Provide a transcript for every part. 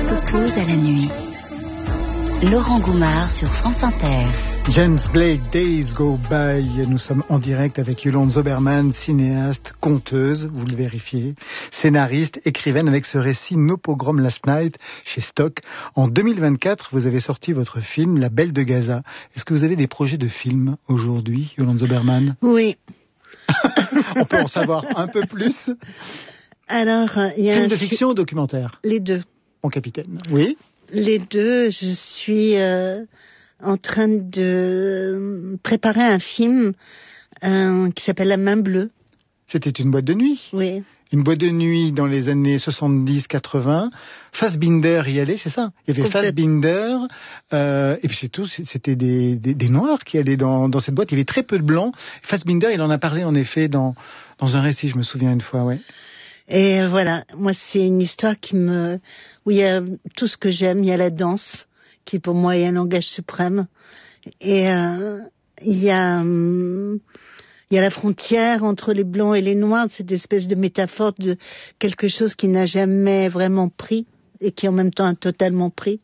s'oppose à la nuit. Laurent Goumard sur France Inter. James Blake, Days Go By. Nous sommes en direct avec Yolande Zoberman, cinéaste, conteuse, vous le vérifiez, scénariste, écrivaine avec ce récit No Pogrom Last Night chez Stock. En 2024, vous avez sorti votre film La Belle de Gaza. Est-ce que vous avez des projets de films aujourd'hui, Yolande Zoberman? Oui. On peut en savoir un peu plus? Alors, il y a film de fiction ou documentaire? Les deux. Mon capitaine. Oui. Les deux. Je suis en train de préparer un film qui s'appelle La Main Bleue. C'était une boîte de nuit. Oui. Une boîte de nuit dans les années 70-80. Fassbinder y allait, c'est ça? Il y avait Fassbinder, et puis c'est tout, c'était des noirs qui allaient dans cette boîte. Il y avait très peu de blancs. Fassbinder, il en a parlé en effet dans un récit, je me souviens une fois, ouais. Et voilà, moi c'est une histoire où il y a tout ce que j'aime. Il y a la danse, qui pour moi est un langage suprême. Et il y a la frontière entre les blancs et les noirs, cette espèce de métaphore de quelque chose qui n'a jamais vraiment pris et qui en même temps a totalement pris.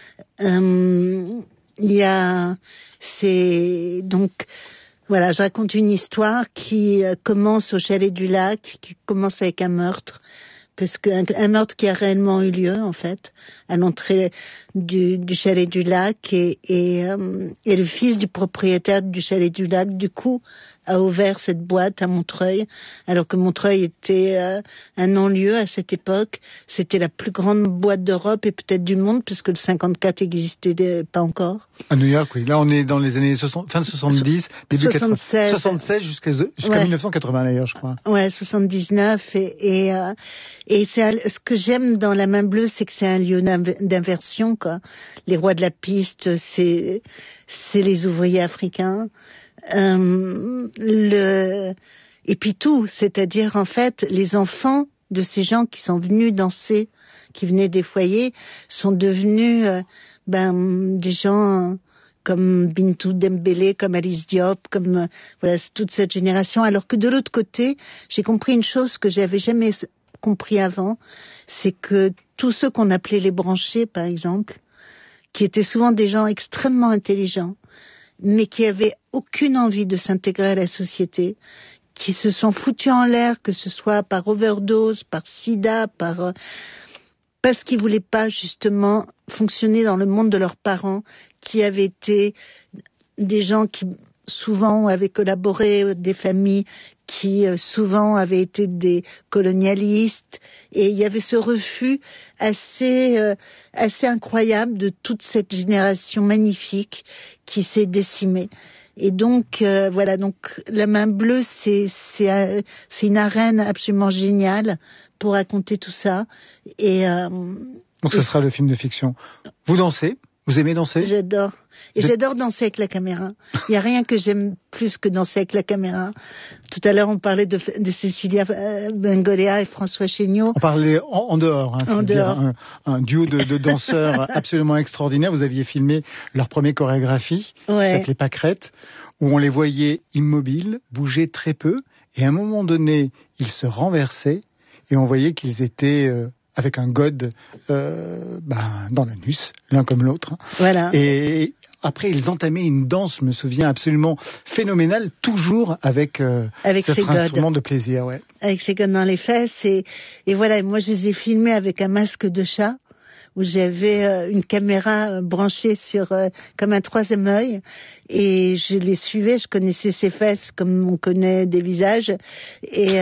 Voilà, je raconte une histoire qui commence au Chalet du Lac, qui commence avec un meurtre, parce qu'un meurtre qui a réellement eu lieu, en fait, à l'entrée du Chalet du Lac, et le fils du propriétaire du Chalet du Lac, du coup, a ouvert cette boîte à Montreuil, alors que Montreuil était un non-lieu à cette époque. C'était la plus grande boîte d'Europe et peut-être du monde, puisque le 54 n'existait pas encore. À New York, oui. Là, on est dans les années fin 70, début 76. 76 jusqu'à ouais. 1980 d'ailleurs, je crois. Ouais, 79 et c'est ce que j'aime dans La Main Bleue, c'est que c'est un lieu d'inversion, quoi. Les rois de la piste, c'est les ouvriers africains. Et puis tout, c'est-à-dire en fait les enfants de ces gens qui sont venus danser, qui venaient des foyers, sont devenus des gens comme Bintou Dembélé, comme Alice Diop, comme voilà toute cette génération. Alors que de l'autre côté, j'ai compris une chose que j'avais jamais compris avant, c'est que tous ceux qu'on appelait les branchés, par exemple, qui étaient souvent des gens extrêmement intelligents, mais qui avaient aucune envie de s'intégrer à la société, qui se sont foutus en l'air, que ce soit par overdose, par sida, parce qu'ils voulaient pas justement fonctionner dans le monde de leurs parents, qui avaient été des gens qui souvent avaient collaboré, des familles qui souvent avaient été des colonialistes, et il y avait ce refus assez incroyable de toute cette génération magnifique qui s'est décimée. Et donc voilà, donc La Main Bleue, c'est une arène absolument géniale pour raconter tout ça. Et donc ce sera le film de fiction. Vous dansez? Vous aimez danser? J'adore. Et j'adore danser avec la caméra. Il n'y a rien que j'aime plus que danser avec la caméra. Tout à l'heure, on parlait de Cécilia Bengoléa et François Chéniaud. On parlait en dehors. En dehors. Un duo de danseurs absolument extraordinaires. Vous aviez filmé leur première chorégraphie, qui s'appelait Pâquerette, où on les voyait immobiles, bouger très peu. Et à un moment donné, ils se renversaient et on voyait qu'ils étaient... avec un god dans l'anus, l'un comme l'autre. Voilà. Et après, ils entamaient une danse, je me souviens, absolument phénoménale, toujours avec cet instrument de plaisir. Ouais. Avec ses godes dans les fesses. Et voilà, moi je les ai filmés avec un masque de chat, où j'avais une caméra branchée sur comme un troisième œil, et je les suivais, je connaissais ses fesses comme on connaît des visages, et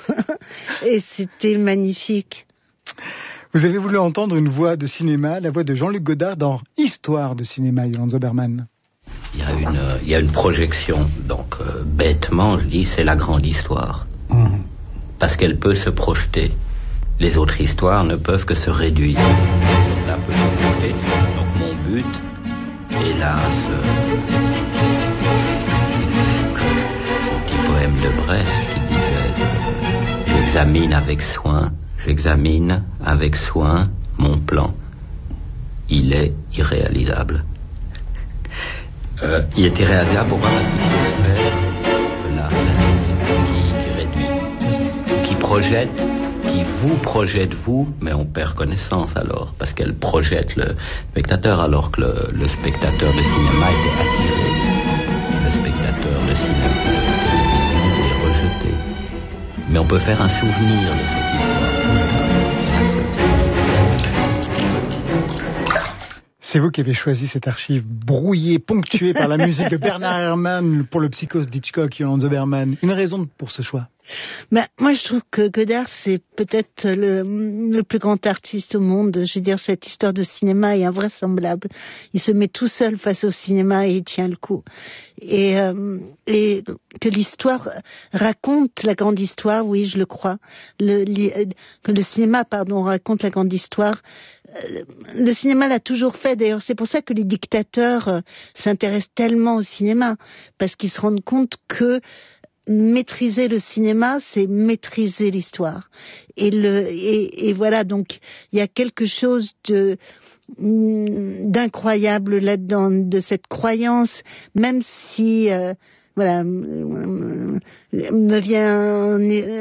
c'était magnifique. Vous avez voulu entendre une voix de cinéma, la voix de Jean-Luc Godard dans Histoire de cinéma, Yolande Zoberman. Il y a une projection, donc bêtement, je dis, c'est la grande histoire. Parce qu'elle peut se projeter. Les autres histoires ne peuvent que se réduire. Celle-là peut se projeter. Donc mon but, hélas, ce petit poème de Brest qui disait j'examine avec soin mon plan. Il est irréalisable. Il est irréalisable pour parce qu'il faut faire de l'art qui réduit, qui projette qui vous projette vous, mais on perd connaissance alors, parce qu'elle projette le spectateur, alors que le spectateur de cinéma était attiré. Le spectateur de cinéma, de télévision est rejeté. Mais on peut faire un souvenir de cette histoire. C'est vous qui avez choisi cette archive brouillée, ponctuée par la musique de Bernard Herrmann pour le Psychose d'Hitchcock, Yolande Zoberman. Une raison pour ce choix? Moi, je trouve que Godard, c'est peut-être le plus grand artiste au monde. Je veux dire, cette histoire de cinéma est invraisemblable. Il se met tout seul face au cinéma et il tient le coup. Et que l'histoire raconte la grande histoire, oui, je le crois. Que le cinéma, raconte la grande histoire. Le cinéma l'a toujours fait. D'ailleurs, c'est pour ça que les dictateurs s'intéressent tellement au cinéma, parce qu'ils se rendent compte que maîtriser le cinéma, c'est maîtriser l'histoire. Et voilà, donc il y a quelque chose d'incroyable là-dedans, de cette croyance, même si me vient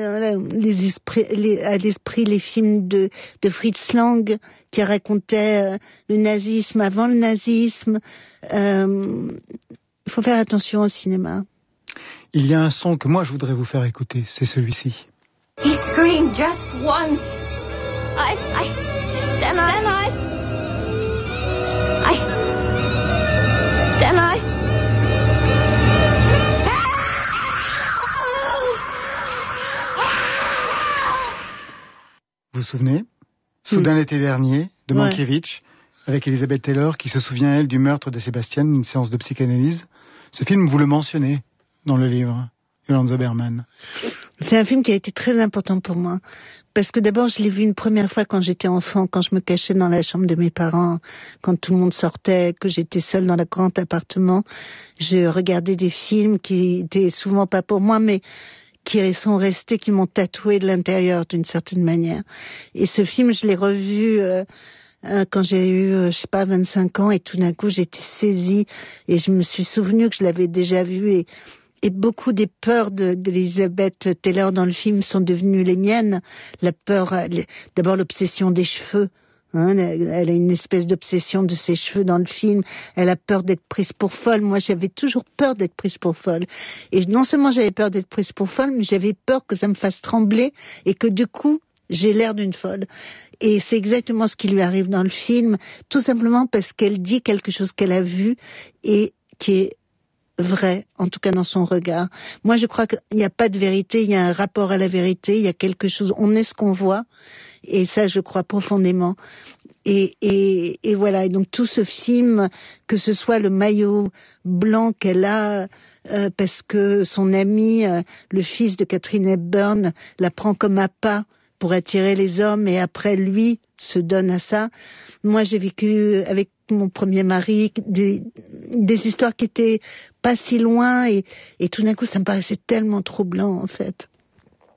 à l'esprit les films de Fritz Lang qui racontaient le nazisme avant le nazisme. Il faut faire attention au cinéma. Il y a un son que moi je voudrais vous faire écouter, c'est celui-ci. He screamed just once. Then I. Vous vous souvenez? Soudain l'été dernier, de Mankiewicz, avec Elizabeth Taylor, qui se souvient, elle, du meurtre de Sébastien, une séance de psychanalyse. Ce film, vous le mentionnez dans le livre, Yolande Zoberman. C'est un film qui a été très important pour moi. Parce que d'abord, je l'ai vu une première fois quand j'étais enfant, quand je me cachais dans la chambre de mes parents, quand tout le monde sortait, que j'étais seule dans le grand appartement. Je regardais des films qui étaient souvent pas pour moi, mais qui sont restés, qui m'ont tatoué de l'intérieur d'une certaine manière. Et ce film, je l'ai revu quand j'ai eu, 25 ans, et tout d'un coup, j'étais saisie, et je me suis souvenue que je l'avais déjà vu, et beaucoup des peurs d'Elizabeth Taylor dans le film sont devenues les miennes. La peur, d'abord l'obsession des cheveux. Elle a une espèce d'obsession de ses cheveux dans le film. Elle a peur d'être prise pour folle. Moi, j'avais toujours peur d'être prise pour folle. Et non seulement j'avais peur d'être prise pour folle, mais j'avais peur que ça me fasse trembler et que du coup, j'ai l'air d'une folle. Et c'est exactement ce qui lui arrive dans le film, tout simplement parce qu'elle dit quelque chose qu'elle a vu et qui est vrai, en tout cas dans son regard. Moi, je crois qu'il n'y a pas de vérité, il y a un rapport à la vérité, il y a quelque chose, on est ce qu'on voit, et ça, je crois profondément. Et voilà, et donc tout ce film, que ce soit le maillot blanc qu'elle a, parce que son ami, le fils de Catherine Hepburn, la prend comme appât pour attirer les hommes, et après, lui se donne à ça. Moi, j'ai vécu avec mon premier mari des histoires qui étaient pas si loin, et tout d'un coup, ça me paraissait tellement troublant, en fait.